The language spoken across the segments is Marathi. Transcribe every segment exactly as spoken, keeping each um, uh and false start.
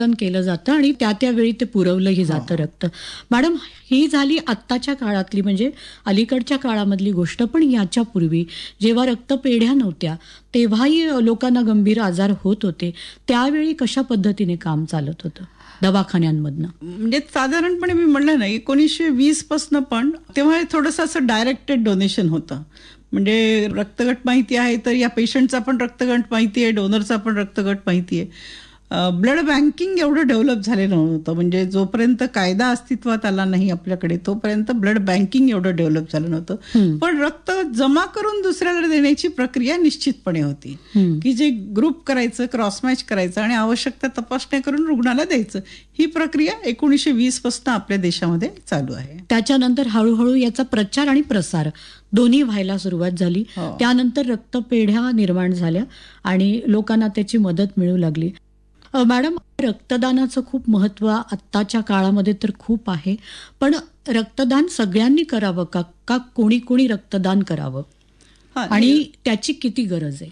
केलं जातं आणि त्या त्यावेळी ते पुरवलंही जातं रक्त. मॅडम, ही झाली आत्ताच्या काळातली म्हणजे अलीकडच्या काळामधली गोष्ट. पण याच्यापूर्वी जेव्हा रक्तपेढ्या नव्हत्या तेव्हाही लोकांना गंभीर आजार होत होते. त्यावेळी कशा पद्धतीने काम चालत होतं दवाखान्यांमधनं? म्हणजे साधारणपणे मी म्हणलं ना एकोणीसशे वीस पासून पण तेव्हा थोडंसं असं डायरेक्टेड डोनेशन होतं. म्हणजे रक्तगट माहिती आहे तर या पेशंटचा पण रक्तगट माहिती आहे, डोनरचा पण रक्तगट माहिती आहे. ब्लड बँकिंग एवढं डेव्हलप झालेलं नव्हतं. म्हणजे जोपर्यंत कायदा अस्तित्वात आला नाही आपल्याकडे तोपर्यंत ब्लड बँकिंग एवढं डेव्हलप झालं नव्हतं. पण रक्त जमा करून दुसऱ्याला देण्याची प्रक्रिया निश्चितपणे होती की जे ग्रुप करायचं, क्रॉस मॅच करायचं आणि आवश्यक त्या तपासण्या करून रुग्णाला द्यायचं. ही प्रक्रिया एकोणीसशे वीस पासून आपल्या देशामध्ये चालू आहे. त्याच्यानंतर हळूहळू याचा प्रचार आणि प्रसार दोन्ही व्हायला सुरुवात झाली. त्यानंतर रक्तपेढ्या निर्माण झाल्या आणि लोकांना त्याची मदत मिळू लागली. मॅडम, रक्तदानाचं खूप महत्त्व आत्ताच्या काळामध्ये तर खूप आहे. पण रक्तदान सगळ्यांनी करावं का का कोणी कोणी रक्तदान करावं आणि त्याची किती गरज आहे?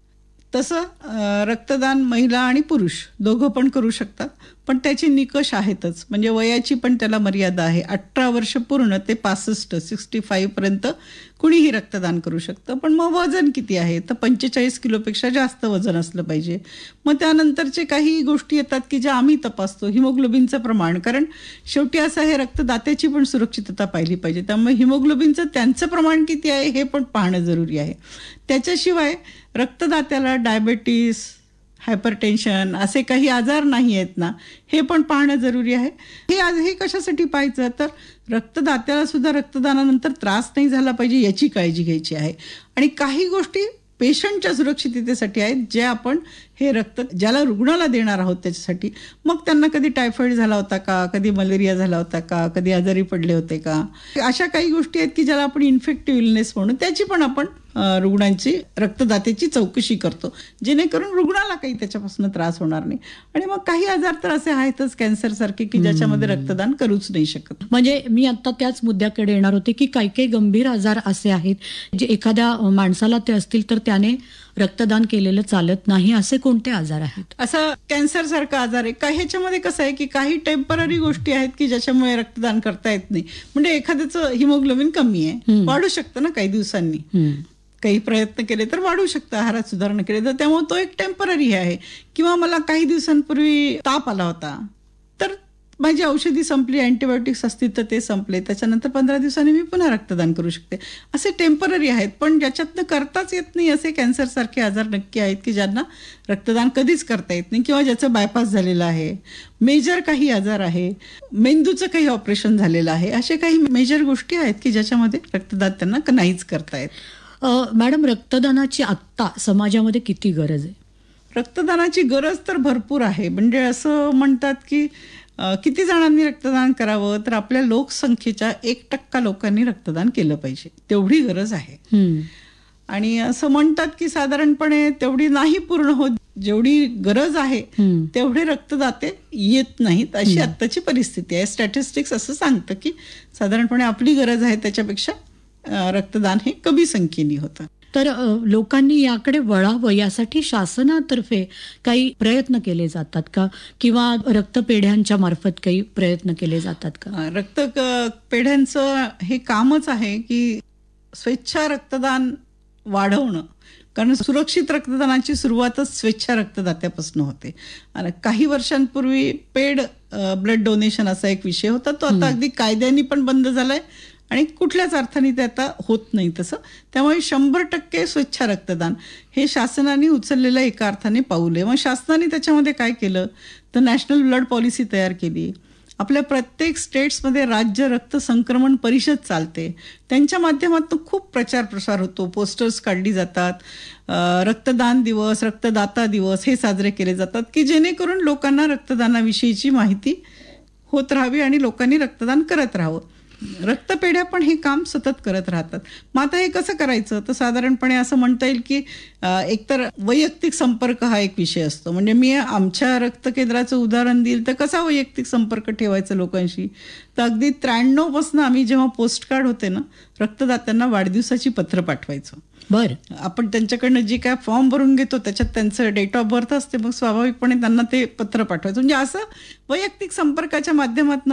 तसं रक्तदान महिला आणि पुरुष दोघं पण करू शकतात. पण त्याचे निकष आहेतच. म्हणजे वयाची पण त्याला मर्यादा आहे. अठरा वर्ष पूर्ण ते पासष्ट सिक्स्टी फाईव्ह पर्यंत कुणीही रक्तदान करू शकतं. पण मग वजन किती आहे तर पंचेचाळीस किलोपेक्षा जास्त वजन असलं पाहिजे. मग त्यानंतरचे काही गोष्टी येतात की ज्या आम्ही तपासतो. हिमोग्लोबिनचं प्रमाण, कारण शेवटी असं हे रक्तदात्याची पण सुरक्षितता पाहिली पाहिजे. त्यामुळे हिमोग्लोबिनचं त्यांचं प्रमाण किती आहे हे पण पाहणं जरुरी आहे. त्याच्याशिवाय रक्तदात्याला डायबेटीस, हायपरटेन्शन असे काही आजार नाही आहेत ना हे पण पाहणं जरुरी आहे. हे आज हे कशासाठी पाहायचं तर रक्तदात्याला सुद्धा रक्तदानानंतर त्रास नाही झाला पाहिजे याची काळजी घ्यायची आहे. आणि काही गोष्टी पेशंटच्या सुरक्षिततेसाठी आहेत जे आपण हे रक्त ज्याला रुग्णाला देणार आहोत त्याच्यासाठी. मग त्यांना कधी टायफॉइड झाला होता का, कधी मलेरिया झाला होता का, कधी आजारी पडले होते का, अशा काही गोष्टी आहेत की ज्याला आपण इन्फेक्टिव्ह इलनेस म्हणून त्याची पण आपण रुग्णांची रक्तदात्याची चौकशी करतो जेणेकरून रुग्णाला काही त्याच्यापासून त्रास होणार नाही. आणि मग काही आजार तर असे आहेतच कॅन्सर सारखे की ज्याच्यामध्ये रक्तदान करूच नाही शकत. म्हणजे मी आता त्याच मुद्द्याकडे येणार होते की काही काही गंभीर आजार असे आहेत जे एखाद्या माणसाला ते असतील तर त्याने रक्तदान केलेलं चालत नाही. असे कोणते आजार आहेत? असं कॅन्सर सारखा आजार आहे का. ह्याच्यामध्ये कसं आहे की काही टेम्पररी गोष्टी आहेत की ज्याच्यामुळे रक्तदान करता येत नाही. म्हणजे एखाद्याचं हिमोग्लोबिन कमी आहे, वाढू शकतं ना काही दिवसांनी, काही प्रयत्न केले तर वाढू शकतं, आहारात सुधारणा केली तर. त्यामुळे तो एक टेम्पररी आहे. किंवा मला काही दिवसांपूर्वी ताप आला होता तर माझी औषधी संपली, अँटीबायोटिक्स असतील तर ते संपले, त्याच्यानंतर पंधरा दिवसांनी मी पुन्हा रक्तदान करू शकते. असे टेम्पररी आहेत. पण ज्याच्यातनं करताच येत नाही असे कॅन्सर सारखे आजार नक्की आहेत की ज्यांना रक्तदान कधीच करता येत नाही किंवा ज्याचं बायपास झालेलं आहे. मेजर काही आजार आहे, मेंदूचं काही ऑपरेशन झालेलं आहे, असे काही मेजर गोष्टी आहेत की ज्याच्यामध्ये रक्तदान त्यांना नाहीच करता येत. मॅडम, रक्तदानाची आत्ता समाजामध्ये किती गरज आहे? रक्तदानाची गरज तर भरपूर आहे. म्हणजे असं म्हणतात की किती जणांनी रक्तदान करावं तर आपल्या लोकसंख्येच्या एक टक्का लोकांनी रक्तदान केलं पाहिजे, तेवढी गरज आहे. आणि असं म्हणतात की साधारणपणे तेवढी नाही पूर्ण होत, जेवढी गरज आहे तेवढे रक्तदाते येत नाहीत, अशी आत्ताची परिस्थिती आहे. स्टॅटिस्टिक्स असं सांगतं की साधारणपणे आपली गरज आहे त्याच्यापेक्षा रक्तदान हे कमी संख्येने होतं. तर लोकांनी याकडे वळावं यासाठी शासनातर्फे काही प्रयत्न केले जातात का, किंवा रक्तपेढ्यांच्या मार्फत काही प्रयत्न केले जातात का? रक्त पेढ्यांचं हे कामच आहे की स्वेच्छा रक्तदान वाढवणं. कारण सुरक्षित रक्तदानाची सुरुवातच स्वेच्छा रक्तदात्यापासून होते. आणि काही वर्षांपूर्वी पेड ब्लड डोनेशन असा एक विषय होता, तो आता अगदी कायद्याने पण बंद झालाय आणि कुठल्याच अर्थाने ते आता होत नाही तसं. त्यामुळे शंभर टक्के स्वच्छ रक्तदान हे शासनाने उचललेलं एका अर्थाने पाऊल आहे. मग शासनाने त्याच्यामध्ये काय केलं तर नॅशनल ब्लड पॉलिसी तयार केली. आपल्या प्रत्येक स्टेट्समध्ये राज्य रक्त संक्रमण परिषद चालते, त्यांच्या माध्यमातून खूप प्रचार प्रसार होतो, पोस्टर्स काढली जातात, रक्तदान दिवस, रक्तदाता दिवस हे साजरे केले जातात की जेणेकरून लोकांना रक्तदानाविषयीची माहिती होत राहावी आणि लोकांनी रक्तदान करत राहावं. रक्तपेढ्या पण हे काम सतत करत राहतात. मग आता हे कसं करायचं तर साधारणपणे असं म्हणता येईल की अ, एकतर वैयक्तिक संपर्क हा एक विषय असतो. म्हणजे मी आमच्या रक्त केंद्राचं उदाहरण देईल तर कसा वैयक्तिक संपर्क ठेवायचा लोकांशी, तर अगदी त्र्याण्णव पासून आम्ही जेव्हा पोस्टकार्ड होते ना, रक्तदात्यांना वाढदिवसाची पत्र पाठवायचो. बर आपण त्यांच्याकडनं जे काय फॉर्म भरून घेतो त्याच्यात त्यांचं डेट ऑफ बर्थ असते, मग स्वाभाविकपणे त्यांना ते पत्र पाठवायचं. म्हणजे असं वैयक्तिक संपर्काच्या माध्यमातून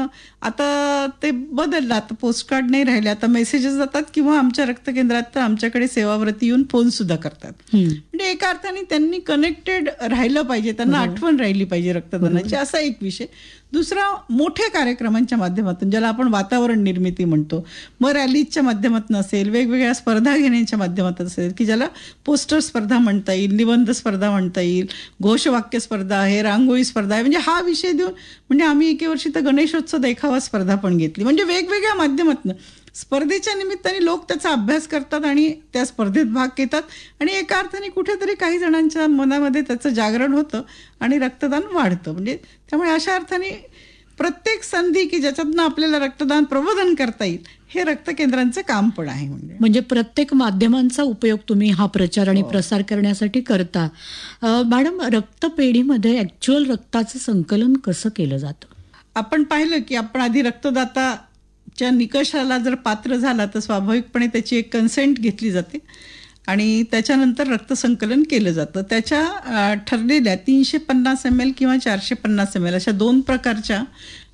आता ते बदललं. आता पोस्टकार्ड नाही राहिले, आता मेसेजेस जातात किंवा आमच्या रक्त केंद्रात तर आमच्याकडे सेवाव्रती येऊन फोन सुद्धा करतात. म्हणजे एका अर्थाने त्यांनी कनेक्टेड राहिलं पाहिजे, त्यांना आठवण राहिली पाहिजे रक्तदानाची, असा एक विषय. दुसरा, मोठ्या कार्यक्रमांच्या माध्यमातून ज्याला आपण वातावरण निर्मिती म्हणतो, मग रॅलीजच्या माध्यमातून असेल, वेगवेगळ्या स्पर्धा घेण्याच्या माध्यमातून असेल, की ज्याला पोस्टर स्पर्धा म्हणता येईल, निबंध स्पर्धा म्हणता येईल, घोषवाक्य स्पर्धा आहे, रांगोळी स्पर्धा आहे. म्हणजे हा विषय देऊन, म्हणजे आम्ही एके वर्षी तर गणेशोत्सव देखावा स्पर्धा पण घेतली. म्हणजे वेगवेगळ्या माध्यमातून स्पर्धेच्या निमित्ताने लोक त्याचा अभ्यास करतात आणि त्या स्पर्धेत भाग घेतात आणि एका अर्थाने कुठेतरी काही जणांच्या मनामध्ये त्याचं जागरण होतं आणि रक्तदान वाढतं. म्हणजे त्यामुळे अशा अर्थाने प्रत्येक संधी की ज्याच्यातनं आपल्याला रक्तदान प्रबोधन करता येईल, हे रक्त केंद्रांचं काम पण आहे. म्हणजे म्हणजे प्रत्येक माध्यमांचा उपयोग तुम्ही हा प्रचार आणि प्रसार करण्यासाठी करता. अ, मॅडम, रक्तपेढीमध्ये ऍक्च्युअल रक्ताचं संकलन कसं केलं जातं? आपण पाहिलं की आपण आधी रक्तदाताच्या निकषाला जर पात्र झाला तर स्वाभाविकपणे त्याची एक कन्सेंट घेतली जाते आणि त्याच्यानंतर रक्तसंकलन केलं जातं. त्याच्या अ, ठरलेल्या तीनशे पन्नास एम एल किंवा चारशे पन्नास एम एल अशा दोन प्रकारच्या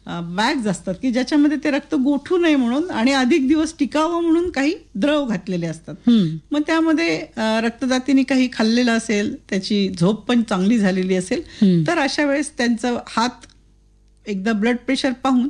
बॅग्स असतात की ज्याच्यामध्ये ते रक्त गोठू नये म्हणून आणि अधिक दिवस टिकावं म्हणून काही द्रव घातलेले असतात. मग त्यामध्ये अ, रक्तदात्यांनी काही खाल्लेलं असेल, त्याची झोप पण चांगली झालेली असेल, तर अशा वेळेस त्यांचा हात एकदा ब्लड प्रेशर पाहून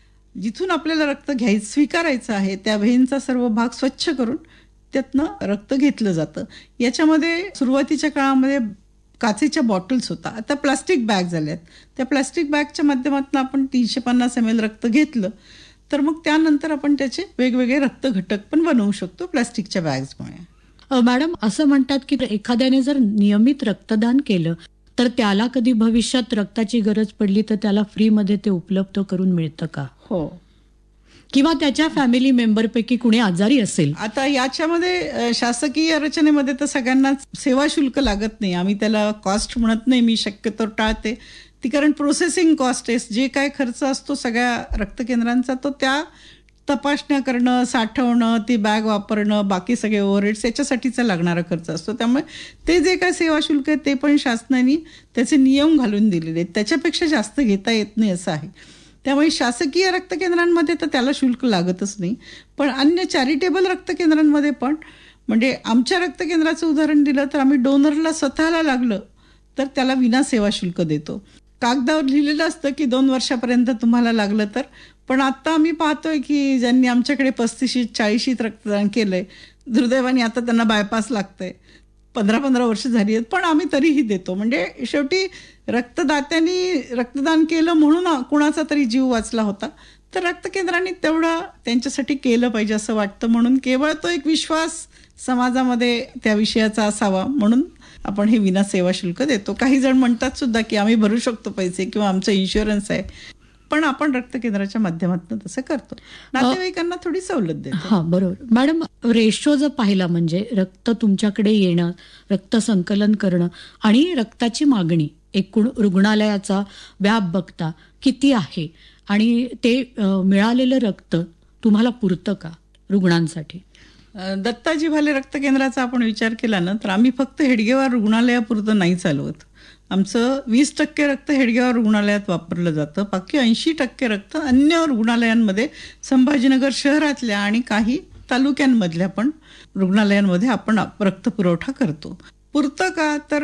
जिथून आपल्याला रक्त घ्यायचं स्वीकारायचं आहे त्या व्हेनचा सर्व भाग स्वच्छ करून त्यातनं रक्त घेतलं जातं. याच्यामध्ये सुरुवातीच्या काळामध्ये काचेच्या बॉटल्स होता, आता प्लास्टिक बॅग झाल्यात. त्या प्लास्टिक बॅगच्या माध्यमातून आपण तीनशे पन्नास एम एल रक्त घेतलं तर मग त्यानंतर आपण त्याचे वेगवेगळे रक्त घटक पण बनवू शकतो प्लास्टिकच्या बॅग्समुळे. अ, मॅडम, असं म्हणतात की एखाद्याने जर नियमित रक्तदान केलं तर त्याला कधी भविष्यात रक्ताची गरज पडली तर त्याला फ्रीमध्ये ते उपलब्ध करून मिळतं का? हो. किंवा त्याच्या फॅमिली मेंबरपैकी कुणी आजारी असेल? आता याच्यामध्ये अ, शासकीय रचनेमध्ये तर सगळ्यांना सेवा शुल्क लागत नाही. आम्ही त्याला कॉस्ट म्हणत नाही, मी शक्यतो टाळते ती, कारण प्रोसेसिंग कॉस्ट आहे. जे काय खर्च असतो सगळ्या रक्तकेंद्रांचा तो त्या तपासण्या करणं, साठवणं, ती बॅग वापरणं, बाकी सगळे ओव्हरहेड्स याच्यासाठीचा लागणारा खर्च असतो. त्यामुळे ते जे काय सेवा शुल्क आहे ते पण शासनाने त्याचे नियम घालून दिलेले आहेत, त्याच्यापेक्षा जास्त घेता येत नाही असं आहे. त्यामुळे शासकीय रक्तकेंद्रांमध्ये तर त्याला शुल्क लागतच नाही. पण अन्य चॅरिटेबल रक्तकेंद्रांमध्ये पण, म्हणजे आमच्या रक्तकेंद्राचं उदाहरण दिलं तर आम्ही डोनरला स्वतःला लागलं तर त्याला विना सेवा शुल्क देतो. कागदावर लिहिलेलं असतं की दोन वर्षापर्यंत तुम्हाला लागलं तर, पण आता आम्ही पाहतोय की ज्यांनी आमच्याकडे पस्तीशीत चाळीशीत रक्तदान केलंय, दुर्दैवाने आता त्यांना बायपास लागतंय, पंधरा पंधरा वर्ष झाली आहेत, पण आम्ही तरीही देतो. म्हणजे शेवटी रक्तदात्यांनी रक्तदान केलं म्हणून कुणाचा तरी जीव वाचला होता, तर रक्तकेंद्रांनी तेवढं त्यांच्यासाठी केलं पाहिजे असं वाटतं. म्हणून केवळ तो एक विश्वास समाजामध्ये त्या विषयाचा असावा म्हणून आपण हे विना सेवा शुल्क देतो. काही जण म्हणतात सुद्धा की आम्ही भरू शकतो पैसे किंवा आमचं इन्शुरन्स आहे, पण आपण रक्तकेंद्राच्या माध्यमातून तसं करतो. नातेवाईकांना थोडी सवलत देतो. हा, बरोबर. मॅडम, रेशो जर पाहिला म्हणजे रक्त तुमच्याकडे येणं, रक्त संकलन करणं आणि रक्ताची मागणी, एकूण रुग्णालयाचा व्याप बघता किती आहे आणि ते अ, मिळालेलं रक्त तुम्हाला पुरतं का रुग्णांसाठी? दत्ताजी भाले रक्त केंद्राचा आपण विचार केला ना तर आम्ही फक्त हेडगेवार रुग्णालयापुरतं नाही चालवत. आमचं वीस टक्के रक्त हेडगेवार रुग्णालयात वापरलं जातं, बाकी ऐंशी टक्के रक्त अन्य रुग्णालयांमध्ये, संभाजीनगर शहरातल्या आणि काही तालुक्यांमधल्या पण रुग्णालयांमध्ये आपण रक्त पुरवठा करतो. पुरतं का तर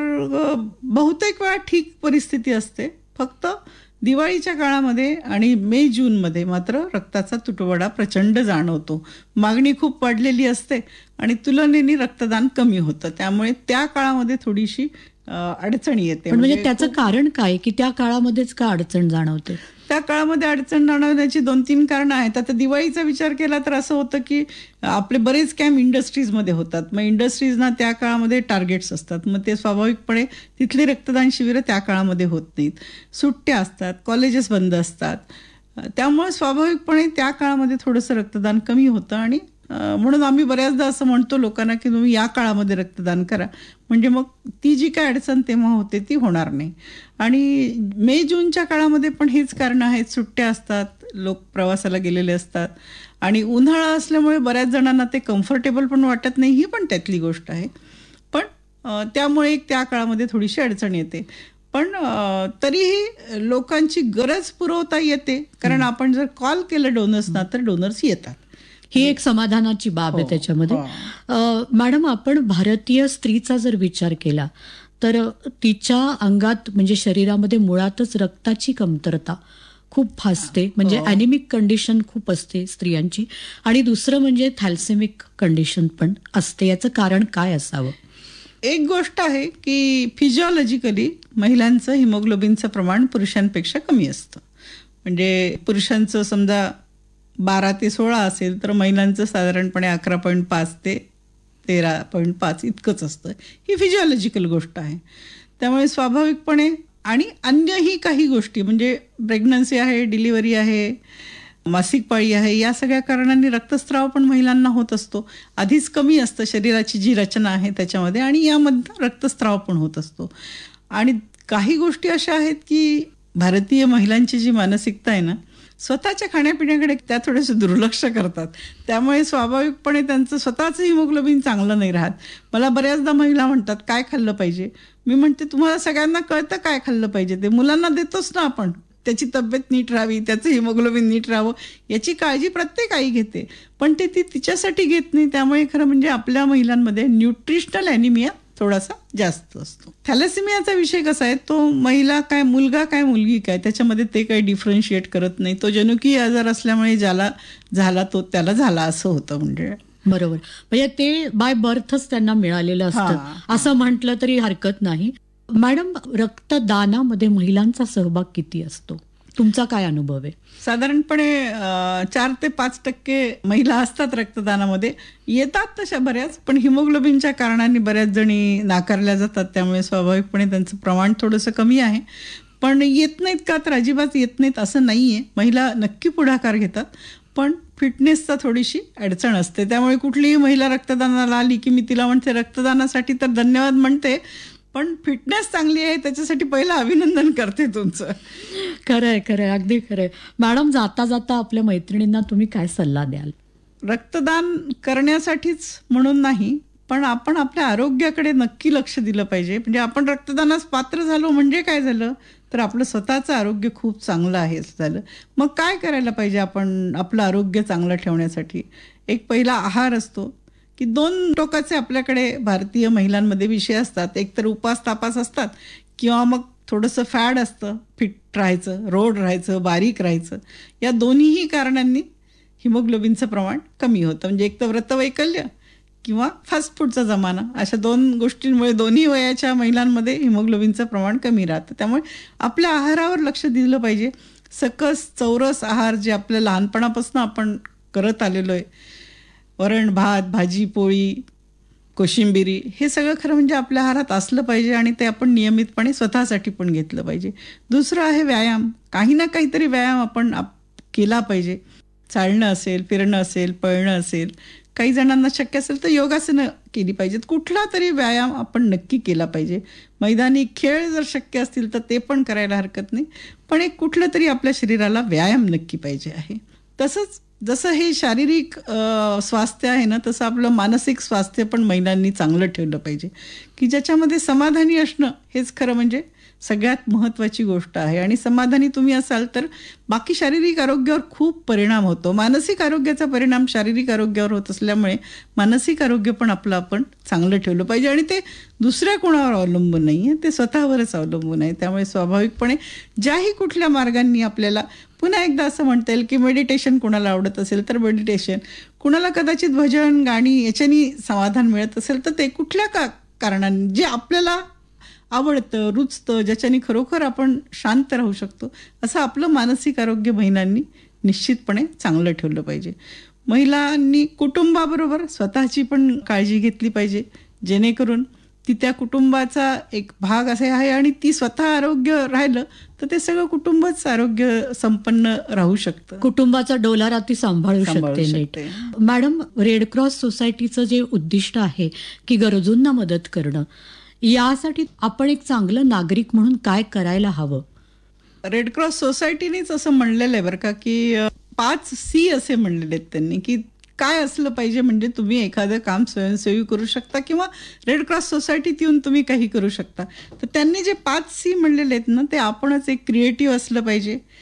बहुतेक वेळा ठीक परिस्थिती असते. फक्त दिवाळीच्या काळामध्ये आणि मे जूनमध्ये मात्र रक्ताचा तुटवडा प्रचंड जाणवतो. मागणी खूप वाढलेली असते आणि तुलनेने रक्तदान कमी होतं, त्यामुळे त्या काळामध्ये थोडीशी अडचण येते. म्हणजे त्याचं कारण काय की त्या काळामध्येच का अडचण जाणवते? त्या काळामध्ये अडचण जाणवण्याची दोन तीन कारणं आहेत. आता दिवाळीचा विचार केला तर असं होतं की आपले बरेच कॅम्प इंडस्ट्रीजमध्ये होतात, मग इंडस्ट्रीजना त्या काळामध्ये टार्गेट्स असतात, मग ते स्वाभाविकपणे तिथली रक्तदान शिबिरं त्या काळामध्ये होत नाहीत. सुट्ट्या असतात, कॉलेजेस बंद असतात, त्यामुळे स्वाभाविकपणे त्या काळामध्ये थोडंसं रक्तदान कमी होतं आणि अं, म्हणून आम्ही बऱ्याचदा असं म्हणतो लोकांना की तुम्ही या काळामध्ये रक्तदान करा, म्हणजे मग ती जी काय अडचण तेव्हा होते ती होणार नाही. आणि मे जूनच्या काळामध्ये पण हेच कारण आहेत, सुट्ट्या असतात, लोक प्रवासाला गेलेले असतात आणि उन्हाळा असल्यामुळे बऱ्याच जणांना ते कम्फर्टेबल पण वाटत नाही, ही पण त्यातली गोष्ट आहे. पण अं, त्यामुळे एक त्या काळामध्ये थोडीशी अडचण येते. पण अं, तरीही लोकांची गरज पुरवता येते, कारण आपण जर कॉल केलं डोनर्सना तर डोनर्स येतात. ही एक समाधानाची बाब आहे हो, त्याच्यामध्ये. हो. अ, मॅडम, आपण भारतीय स्त्रीचा जर विचार केला तर तिच्या अंगात म्हणजे शरीरामध्ये मुळातच रक्ताची कमतरता खूप भासते, म्हणजे हो. ॲनिमिक कंडिशन खूप असते स्त्रियांची. आणि दुसरं म्हणजे थॅल्सेमिक कंडिशन पण असते. याचं कारण काय असावं? एक गोष्ट आहे की फिजिओलॉजिकली महिलांचं हिमोग्लोबिनचं प्रमाण पुरुषांपेक्षा कमी असतं. म्हणजे पुरुषांचं समजा बारा ते सोळा असेल तर महिलांचं साधारणपणे अकरा पॉईंट पाच ते तेरा पॉईंट पाच इतकंच असतं. ही फिजिओलॉजिकल गोष्ट आहे. त्यामुळे स्वाभाविकपणे आणि अन्यही काही गोष्टी म्हणजे प्रेग्नन्सी आहे, डिलिव्हरी आहे, मासिक पाळी आहे, या सगळ्या कारणांनी रक्तस्राव पण महिलांना होत असतो. आधीच कमी असतं शरीराची जी रचना आहे त्याच्यामध्ये, आणि यामध्ये रक्तस्राव पण होत असतो. आणि काही गोष्टी अशा आहेत की भारतीय महिलांची जी मानसिकता आहे ना, स्वतःच्या खाण्यापिण्याकडे त्या थोडेसे दुर्लक्ष करतात. त्यामुळे स्वाभाविकपणे त्यांचं स्वतःचं हिमोग्लोबिन चांगलं नाही राहत. मला बऱ्याचदा महिला म्हणतात काय खाल्लं पाहिजे. मी म्हणते तुम्हाला सगळ्यांना कळतं काय खाल्लं पाहिजे, ते मुलांना देतोच ना आपण. त्याची तब्येत नीट राहावी, त्याचं हिमोग्लोबिन नीट राहावं, याची काळजी प्रत्येक आई घेते, पण ते ती तिच्यासाठी घेत नाही. त्यामुळे खरं म्हणजे आपल्या महिलांमध्ये न्यूट्रिशनल ॲनिमिया थोडासा जास्त असतो. थॅलेसेमियाचा विषय कसा आहे, तो महिला काय, मुलगा काय, मुलगी काय, त्याच्यामध्ये ते काही डिफरन्शिएट करत नाही. तो जनुकीय आजार असल्यामुळे ज्याला झाला तो त्याला झाला असं होतं. म्हणजे बरोबर, म्हणजे ते बाय बर्थच त्यांना मिळालेलं असतं, हां. असं म्हटलं तरी हरकत नाही. मॅडम, रक्तदानामध्ये महिलांचा सहभाग किती असतो? तुमचा काय अनुभव आहे? साधारणपणे अं, चार ते पाच टक्के महिला असतात रक्तदानामध्ये. येतात तशा बऱ्याच, पण हिमोग्लोबिनच्या कारणाने बऱ्याच जणी नाकारल्या जातात. त्यामुळे स्वाभाविकपणे त्यांचं प्रमाण थोडंसं कमी आहे. पण येत नाहीत का तर अजिबात येत नाहीत असं नाही आहे. महिला नक्की पुढाकार घेतात, पण फिटनेसचा थोडीशी अडचण असते. त्यामुळे कुठलीही महिला रक्तदानाला आली की मी तिला म्हणते रक्तदानासाठी तर धन्यवाद म्हणते, पण फिटनेस चांगली आहे त्याच्यासाठी पहिलं अभिनंदन करते तुमचं. खरंय, खरंय, अगदी खरंय. मॅडम, जाता जाता आपल्या मैत्रिणींना तुम्ही काय सल्ला द्याल? रक्तदान करण्यासाठीच म्हणून नाही, पण आपण आपल्या आरोग्याकडे नक्की लक्ष दिलं पाहिजे. म्हणजे आपण रक्तदानास पात्र झालो म्हणजे काय झालं तर आपलं स्वतःचं आरोग्य खूप चांगलं आहे असं झालं. मग काय करायला पाहिजे आपण आपलं आरोग्य चांगलं ठेवण्यासाठी? एक पहिला आहार असतो की दोन टोकाचे आपल्याकडे भारतीय महिलांमध्ये विषय असतात. एक तर उपास तापास असतात किंवा मग थोडंसं फॅड असतं, फिट राहायचं, रोड राहायचं, बारीक राहायचं. या दोन्हीही कारणांनी हिमोग्लोबिनचं प्रमाण कमी होतं. म्हणजे एक तर व्रतवैकल्य किंवा फास्ट फूडचा जमाना, अशा दोन गोष्टींमुळे दोन्ही वयाच्या महिलांमध्ये हिमोग्लोबिनचं प्रमाण कमी राहतं. त्यामुळे आपल्या आहारावर लक्ष दिलं पाहिजे. सकस चौरस आहार जे आपल्या लहानपणापासून आपण करत आलेलो आहे, वरण भात, भाजी पोळी, कोशिंबिरी, हे सगळं खरं म्हणजे आपल्या आहारात असलं पाहिजे आणि ते आपण नियमितपणे स्वतःसाठी पण घेतलं पाहिजे. दुसरं आहे व्यायाम. काही ना काहीतरी व्यायाम आपण आप केला पाहिजे. चालणं असेल, फिरणं असेल, पळणं असेल, काही जणांना शक्य असेल तर योगासनं केली पाहिजेत. कुठला तरी व्यायाम आपण नक्की केला पाहिजे. मैदानी खेळ जर शक्य असतील तर ते पण करायला हरकत नाही, पण एक कुठलं तरी आपल्या शरीराला व्यायाम नक्की पाहिजे आहे. तसंच जसं हे शारीरिक अ, स्वास्थ्य आहे ना, तसं आपलं मानसिक स्वास्थ्य पण महिलांनी चांगलं ठेवलं पाहिजे, की ज्याच्यामध्ये समाधानी असणं हेच खरं म्हणजे सगळ्यात महत्त्वाची गोष्ट आहे. आणि समाधानी तुम्ही असाल तर बाकी शारीरिक आरोग्यावर खूप परिणाम होतो. मानसिक आरोग्याचा परिणाम शारीरिक आरोग्यावर होत असल्यामुळे मानसिक आरोग्य पण आपलं आपण चांगलं ठेवलं पाहिजे. आणि ते दुसऱ्या कोणावर अवलंबून नाही आहे, ते स्वतःवरच अवलंबून आहे. त्यामुळे स्वाभाविकपणे ज्याही कुठल्या मार्गांनी आपल्याला, पुन्हा एकदा असं म्हणता येईल की मेडिटेशन कुणाला आवडत असेल तर मेडिटेशन, कुणाला कदाचित भजन गाणी याच्यानी समाधान मिळत असेल तर ते कुठल्या का कारणांनी जे आपल्याला आवडतं, रुचतं, ज्याच्याने खरोखर आपण शांत राहू शकतो, असं आपलं मानसिक आरोग्य महिलांनी निश्चितपणे चांगलं ठेवलं पाहिजे. महिलांनी कुटुंबाबरोबर स्वतःची पण काळजी घेतली पाहिजे, जेणेकरून ती त्या कुटुंबाचा एक भाग असे आहे आणि ती स्वतः आरोग्य राहिलं तर ते सगळं कुटुंबच आरोग्य संपन्न राहू शकतं. कुटुंबाचा डोलारा ती सांभाळू सांभाळू शकते नीट. शकते. मॅडम, रेड क्रॉस सोसायटीचं जे उद्दिष्ट आहे की गरजूंना मदत करणं, यासाठी आपण एक चांगलं नागरिक म्हणून काय करायला हवं? रेड क्रॉस सोसायटीनेच असं म्हणलेलं आहे बरं का, की अ, पाच सी असे म्हणलेले आहेत त्यांनी, की काय असलं पाहिजे म्हणजे तुम्ही एखादं काम स्वयंसेवी करू शकता किंवा रेड क्रॉस सोसायटीत येऊन तुम्ही काही करू शकता. तर त्यांनी जे पाच सी म्हणलेले आहेत ना, ते आपणच एक क्रिएटिव्ह असलं पाहिजे,